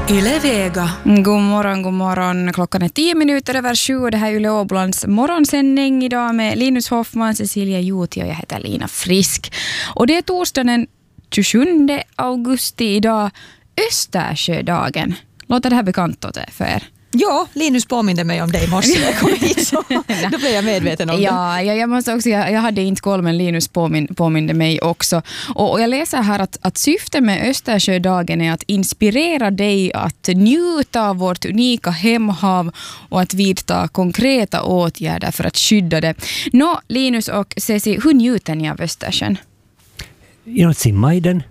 Yle Vega. God morgon. Klockan är 10 minuter över 7. Det här är Yle Åblands morgonsändning idag med Linus Hoffman, Cecilia Juti och jag heter Lina Frisk. Och det är torsdagen den 27 augusti idag, Östersjödagen. Låter det här bekant åt er för er? Ja, Linus påminde mig om dig i morse när jag kom hit, så då blev jag medveten om det. Ja, jag måste också, jag hade inte koll, men Linus påminde mig också. Och jag läser här att syftet med Östersjödagen är att inspirera dig att njuta av vårt unika hemhav och att vidta konkreta åtgärder för att skydda det. Nå, Linus och Ceci, hur njuter ni av Östersjön? Genom att simma i den.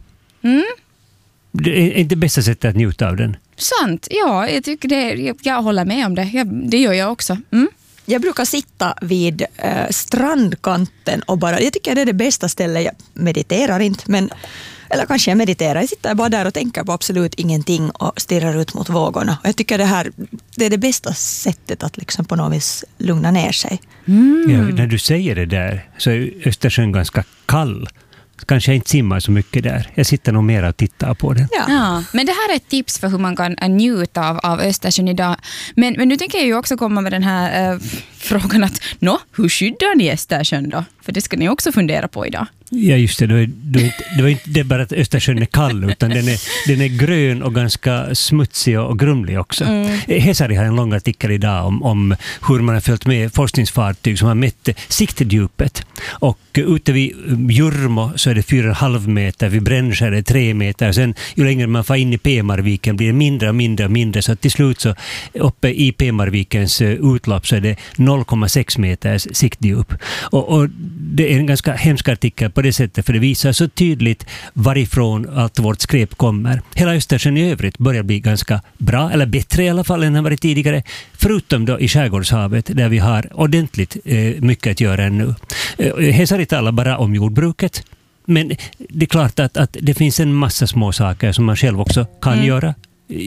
Det är inte bästa sättet att njuta av den. Sant, ja, jag tycker jag håller med om det. Det gör jag också. Jag brukar sitta vid strandkanten och jag tycker det är det bästa stället. Jag mediterar inte, eller kanske jag mediterar. Jag sitter bara där och tänker på absolut ingenting och stirrar ut mot vågorna. Och jag tycker det är det bästa sättet att liksom på något vis lugna ner sig. Ja, när du säger det där så är Östersjön ganska kall. Kanske jag inte simmar så mycket där. Jag sitter nog mer och tittar på den. Ja, men det här är ett tips för hur man kan njuta av Östersjön idag. Men nu tänker jag ju också komma med den här frågan att hur skyddar ni Östersjön då? För det ska ni också fundera på idag. Ja, just det. Det var inte bara att Östersjön är kall, utan den är grön och ganska smutsig och grumlig också. Hesari har en lång artikel idag om hur man har följt med forskningsfartyg som har mätt siktdjupet. Och ute vid Jurmo så är det 4,5 meter, vid Brännskär är det 3 meter. Sen ju längre man får in i P-marviken blir det mindre och mindre och mindre. Så till slut så uppe i P-marvikens utlopp så är det 0,6 meters siktdjup. Och det är en ganska hemsk artikel på det sättet, för det visar så tydligt varifrån allt vårt skräp kommer. Hela Östersjön i övrigt börjar bli ganska bra, eller bättre i alla fall än det har varit tidigare, förutom då i Skärgårdshavet där vi har ordentligt mycket att göra ännu. Hesari talar bara om jordbruket, men det är klart att det finns en massa små saker som man själv också kan göra.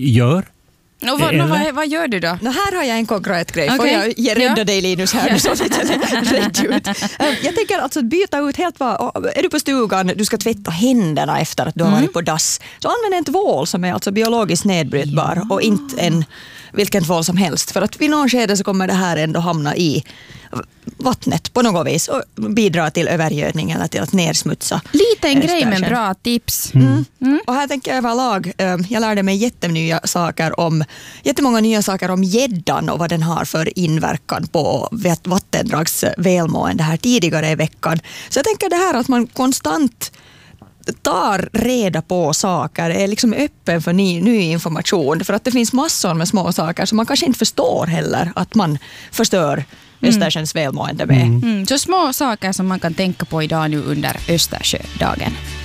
Vad gör du då? Här har jag en konkret grej. Får jag rädda dig, Linus, här så att rätt ut. Jag tänker alltså byta ut helt är du på stugan, du ska tvätta händerna efter att du har varit på dass. Så använd en tvål som är alltså biologiskt nedbrytbar och inte vilken tvål som helst. För att vid någon skede så kommer det här ändå hamna i vattnet på något vis och bidra till övergödning eller till att nersmutsa. Liten grej men bra tips. Och här tänker jag överlag, jag lärde mig jättemånga nya saker om gäddan och vad den har för inverkan på vattendrags välmående här tidigare i veckan. Så jag tänker det här att man konstant tar reda på saker, är liksom öppen för ny information, för att det finns massor med små saker som man kanske inte förstår heller att man förstör Östersjöns välmående med. Så små saker som man kan tänka på idag nu under Östersjödagen.